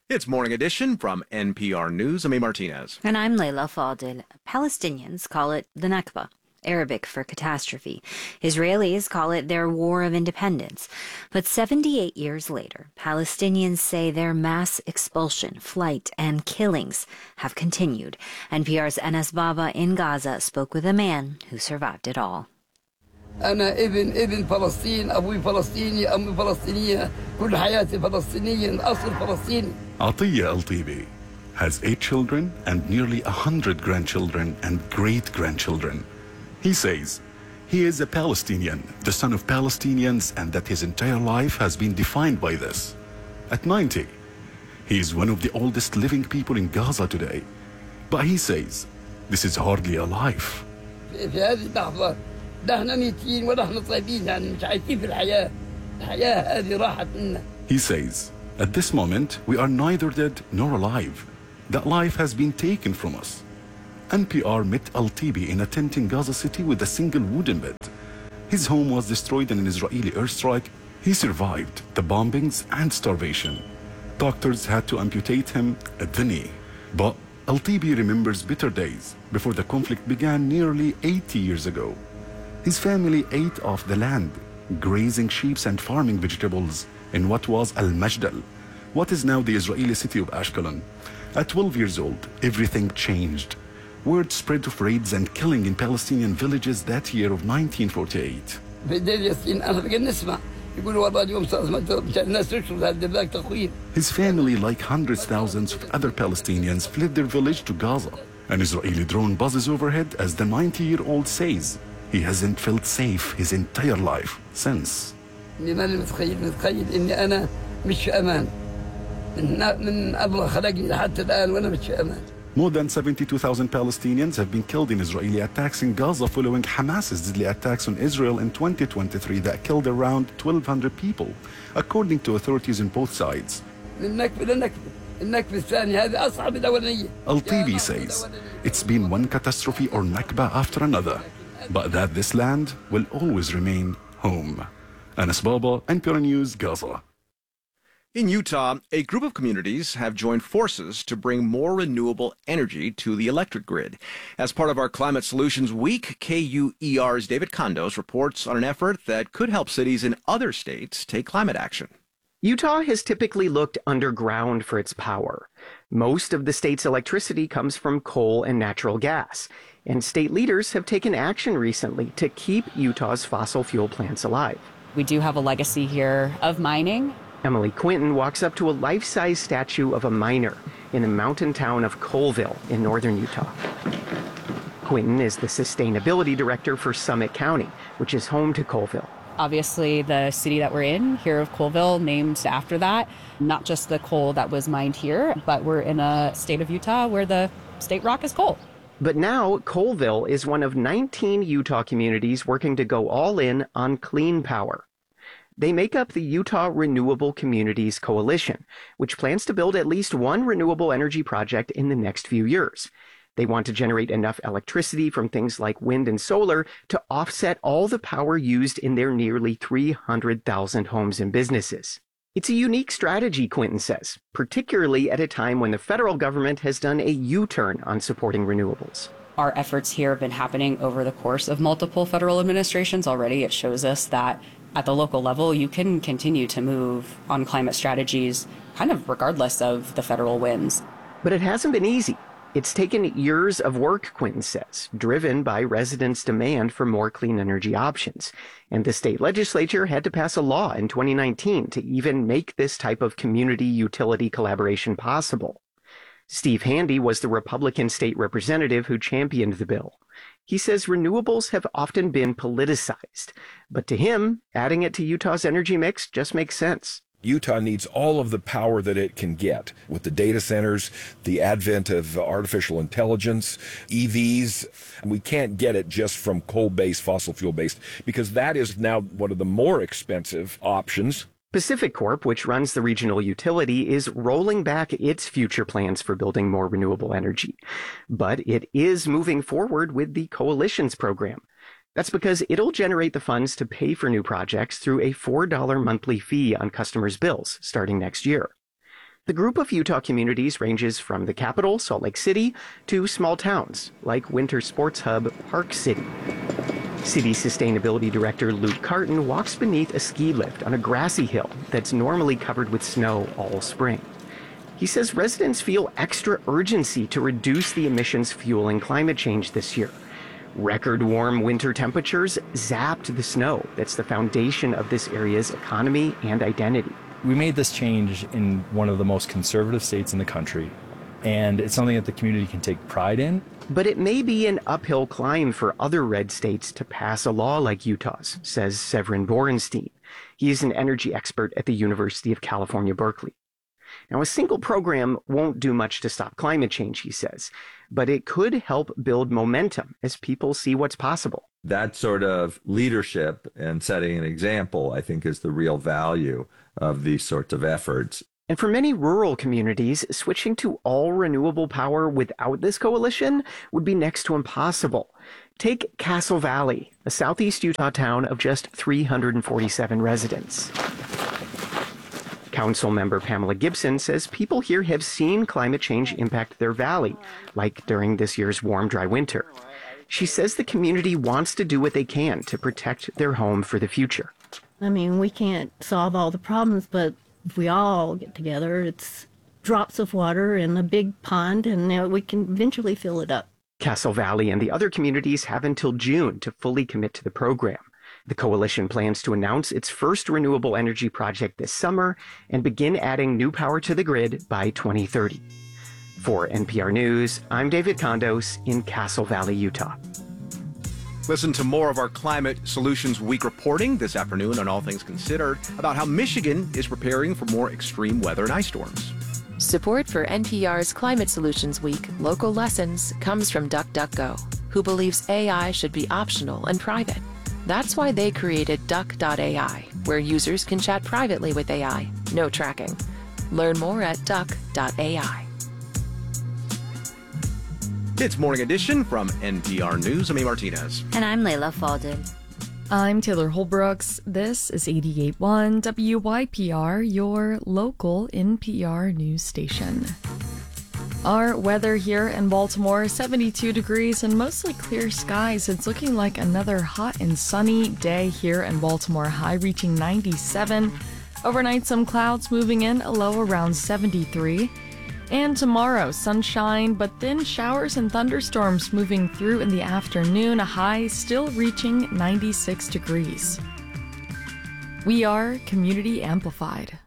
It's Morning Edition from NPR News. I'm A. Martinez. And I'm Layla Fadil. Palestinians call it the Nakba, Arabic for catastrophe. Israelis call it their war of independence. But 78 years later, Palestinians say their mass expulsion, flight, and killings have continued. NPR's Anas Baba in Gaza spoke with a man who survived it all. أنا ابن فلسطين أبوي فلسطيني أمي فلسطينية كل حياتي فلسطينية أصل فلسطيني. Atiyah Al-Tibi has 8 children and nearly 100 grandchildren and great-grandchildren. He says he is a Palestinian, the son of Palestinians, and that his entire life has been defined by this. At 90, he is one of the oldest living people in Gaza today. But he says this is hardly a life. في هذه اللحظة نحن ميتين ونحن طيبين يعني مش عايشين في الحياة. الحياة هذه راحت منا. He says, at this moment, we are neither dead nor alive. That life has been taken from us. NPR met Al-Tibi in a tent in Gaza City with a single wooden bed. His home was destroyed in an Israeli airstrike. He survived the bombings and starvation. Doctors had to amputate him at the knee. But Al-Tibi remembers bitter days before the conflict began nearly 80 years ago. His family ate off the land, grazing sheep and farming vegetables in what was Al-Majdal, what is now the Israeli city of Ashkelon. At 12 years old, everything changed. Word spread of raids and killing in Palestinian villages that year of 1948. His family, like hundreds thousands of other Palestinians, fled their village to Gaza. An Israeli drone buzzes overhead as the 90-year-old says he hasn't felt safe his entire life since. متخيل إني أنا مش في أمان من الله خلقني لحتى الآن وأنا مش في أمان. More than 72,000 Palestinians have been killed in Israeli attacks in Gaza following Hamas's deadly attacks on Israel in 2023 that killed around 1,200 people, according to authorities on both sides. Al-Tibi says it's been one catastrophe or Nakba after another, but that this land will always remain home. Anas Baba, NPR News, Gaza. In Utah, a group of communities have joined forces to bring more renewable energy to the electric grid. As part of our Climate Solutions Week, KUER's David Condos reports on an effort that could help cities in other states take climate action. Utah has typically looked underground for its power. Most of the state's electricity comes from coal and natural gas, and state leaders have taken action recently to keep Utah's fossil fuel plants alive. We do have a legacy here of mining. Emily Quinton walks up to a life-size statue of a miner in the mountain town of Colville in northern Utah. Quinton is the sustainability director for Summit County, which is home to Colville. Obviously, the city that we're in, here of Colville, named after that. Not just the coal that was mined here, but we're in a state of Utah where the state rock is coal. But now, Colville is one of 19 Utah communities working to go all in on clean power. They make up the Utah Renewable Communities Coalition, which plans to build at least one renewable energy project in the next few years. They want to generate enough electricity from things like wind and solar to offset all the power used in their nearly 300,000 homes and businesses. It's a unique strategy, Quinton says, particularly at a time when the federal government has done a U-turn on supporting renewables. Our efforts here have been happening over the course of multiple federal administrations already. It shows us that at the local level, you can continue to move on climate strategies kind of regardless of the federal winds. But it hasn't been easy. It's taken years of work, Quinton says, driven by residents' demand for more clean energy options. And the state legislature had to pass a law in 2019 to even make this type of community utility collaboration possible. Steve Handy was the Republican state representative who championed the bill. He says renewables have often been politicized, but to him, adding it to Utah's energy mix just makes sense. Utah needs all of the power that it can get with the data centers, the advent of artificial intelligence, EVs. We can't get it just from coal-based, fossil fuel-based, because that is now one of the more expensive options. Pacific Corp, which runs the regional utility, is rolling back its future plans for building more renewable energy. But it is moving forward with the Coalition's program. That's because it'll generate the funds to pay for new projects through a $4 monthly fee on customers' bills starting next year. The group of Utah communities ranges from the capital, Salt Lake City, to small towns like winter sports hub Park City. City Sustainability Director Luke Carton walks beneath a ski lift on a grassy hill that's normally covered with snow all spring. He says residents feel extra urgency to reduce the emissions fueling climate change this year. Record warm winter temperatures zapped the snow that's the foundation of this area's economy and identity. We made this change in one of the most conservative states in the country, and it's something that the community can take pride in. But it may be an uphill climb for other red states to pass a law like Utah's, says Severin Borenstein. He is an energy expert at the University of California, Berkeley. Now, a single program won't do much to stop climate change, he says, but it could help build momentum as people see what's possible. That sort of leadership and setting an example, I think, is the real value of these sorts of efforts. And for many rural communities, switching to all renewable power without this coalition would be next to impossible. Take Castle Valley, a southeast Utah town of just 347 residents. Council member Pamela Gibson says people here have seen climate change impact their valley, like during this year's warm, dry winter. She says the community wants to do what they can to protect their home for the future. I mean, we can't solve all the problems, but if we all get together, it's drops of water in a big pond, and we can eventually fill it up. Castle Valley and the other communities have until June to fully commit to the program. The coalition plans to announce its first renewable energy project this summer and begin adding new power to the grid by 2030. For NPR News, I'm David Condos in Castle Valley, Utah. Listen to more of our Climate Solutions Week reporting this afternoon on All Things Considered about how Michigan is preparing for more extreme weather and ice storms. Support for NPR's Climate Solutions Week Local Lessons comes from DuckDuckGo, who believes AI should be optional and private. That's why they created Duck.ai, where users can chat privately with AI, no tracking. Learn more at Duck.ai. It's Morning Edition from NPR News. I'm A. Martinez. And I'm Layla Faldin. I'm Taylor Holbrooks. This is 88.1 WYPR, your local NPR news station. Our weather here in Baltimore, 72 degrees and mostly clear skies. It's looking like another hot and sunny day here in Baltimore, high reaching 97. Overnight, some clouds moving in, a low around 73. And tomorrow, sunshine, but then showers and thunderstorms moving through in the afternoon, a high still reaching 96 degrees. We are Community Amplified.